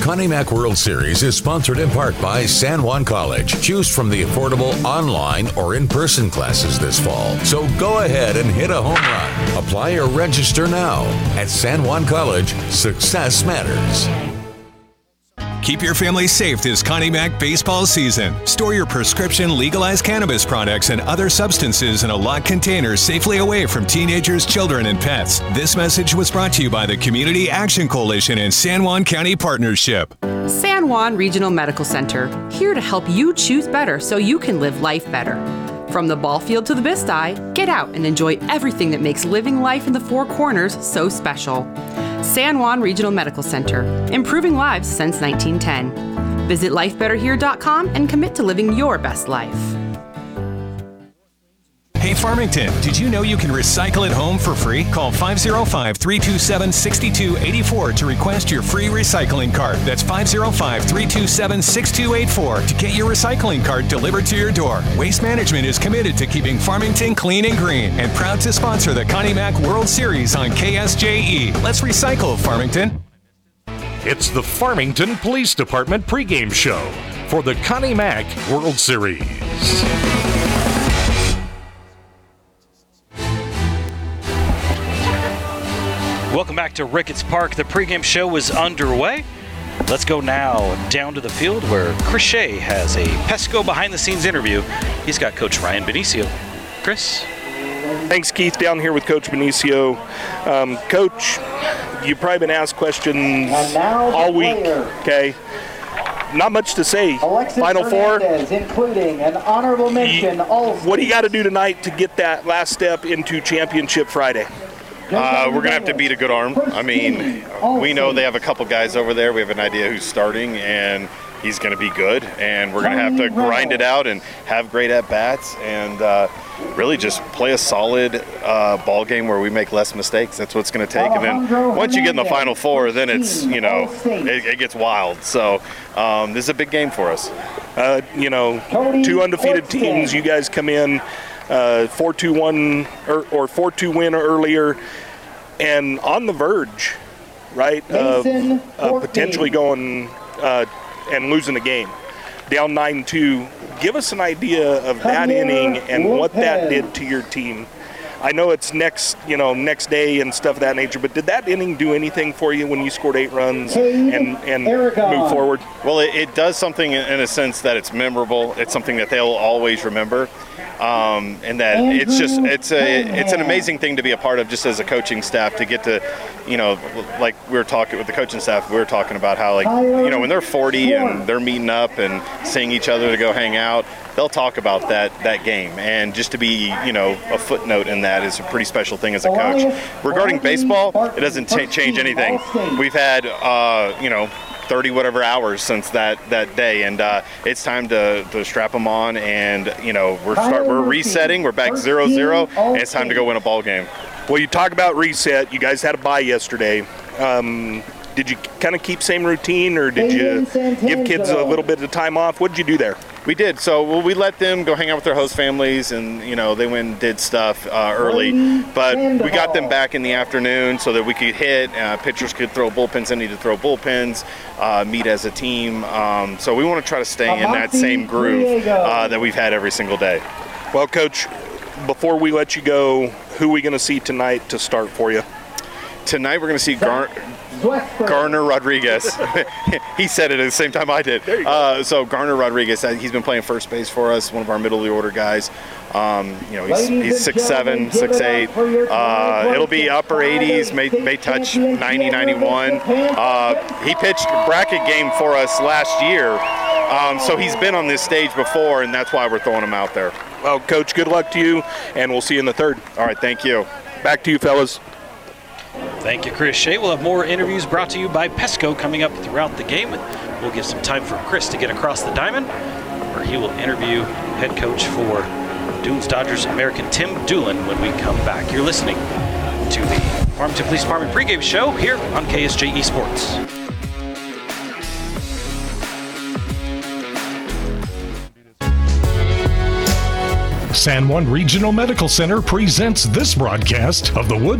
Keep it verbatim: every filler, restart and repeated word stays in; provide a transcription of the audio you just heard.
Connie Mack World Series is sponsored in part by San Juan College. Choose from the affordable online or in-person classes this fall. So go ahead and hit a home run. Apply or register now. At San Juan College, success matters. Keep your family safe this Connie Mack baseball season. Store your prescription legalized cannabis products and other substances in a locked container safely away from teenagers, children, and pets. This message was brought to you by the Community Action Coalition and San Juan County Partnership. San Juan Regional Medical Center, here to help you choose better so you can live life better. From the ball field to the Bisti, get out and enjoy everything that makes living life in the Four Corners so special. San Juan Regional Medical Center, improving lives since nineteen ten. Visit life better here dot com and commit to living your best life. Hey Farmington, did you know you can recycle at home for free? Call five oh five, three two seven, six two eight four to request your free recycling cart. That's five oh five, three two seven, six two eight four to get your recycling cart delivered to your door. Waste Management is committed to keeping Farmington clean and green and proud to sponsor the Connie Mack World Series on K S J E. Let's recycle, Farmington. It's the Farmington Police Department pregame show for the Connie Mack World Series. Welcome back to Ricketts Park. The pregame show is underway. Let's go now down to the field where Chris Shea has a Pesco behind-the-scenes interview. He's got Coach Ryan Benicio. Chris? Thanks, Keith. Down here with Coach Benicio. Um, Coach, you've probably been asked questions all week, okay? Not much to say. Alexis Final Hernandez, four. Including an honorable mention. You, all what do you got to do tonight to get that last step into Championship Friday? Uh, we're going to have to beat a good arm. I mean, we know they have a couple guys over there. We have an idea who's starting, and he's going to be good. And we're going to have to grind it out and have great at-bats and uh, really just play a solid uh, ball game where we make less mistakes. That's what it's going to take. And then once you get in the Final Four, then it's, you know, it, it gets wild. So um, this is a big game for us. Uh, you know, two undefeated teams. You guys come in uh, four two one or, or four two win earlier, and on the verge, right, of uh, potentially going uh, and losing a game, down nine two. Give us an idea of that inning and what that did to your team. I know it's next, you know, next day and stuff of that nature, but did that inning do anything for you when you scored eight runs and, and move forward? Well, it, it does something in a sense that it's memorable. It's something that they'll always remember. Um, and that it's just, it's a, it's an amazing thing to be a part of just as a coaching staff, to get to, you know, like we were talking with the coaching staff, we were talking about how, like, you know, when they're forty and they're meeting up and seeing each other to go hang out, they'll talk about that, that game. And just to be, you know, a footnote in that is a pretty special thing as a coach. Regarding baseball, it doesn't t- change anything. We've had, uh, you know, thirty whatever hours since that, that day, and uh, it's time to, to strap them on, and you know we're start, we're resetting. We're back zero zero, and it's time to go win a ball game. Well, you talk about reset. You guys had a bye yesterday. Um, did you kind of keep same routine, or did you give kids a little bit of time off? What did you do there? We did. So well, we let them go hang out with their host families, and you know they went and did stuff uh, early. But we got them back in the afternoon so that we could hit. Uh, pitchers could throw bullpens. They need to throw bullpens. Uh, meet as a team. Um, so we want to try to stay in that same groove uh, that we've had every single day. Well, Coach, before we let you go, who are we going to see tonight to start for you? Tonight we're going to see Gar- Garner Rodriguez. He said it at the same time I did. Uh, so Garner Rodriguez, he's been playing first base for us, one of our middle of the order guys. Um, you know, he's, he's six seven, six eight. Uh, it'll be upper eighties, may, may touch ninety, ninety-one. Uh, he pitched a bracket game for us last year. Um, so he's been on this stage before, and that's why we're throwing him out there. Well, Coach, good luck to you, and we'll see you in the third. All right, thank you. Back to you, fellas. Thank you, Chris Shea. We'll have more interviews brought to you by Pesco coming up throughout the game. And we'll give some time for Chris to get across the diamond, where he will interview head coach for Dunes Dodgers American Tim Doolin when we come back. You're listening to the Farmington Police Department pregame show here on K S J E Sports. San Juan Regional Medical Center presents this broadcast of the Wood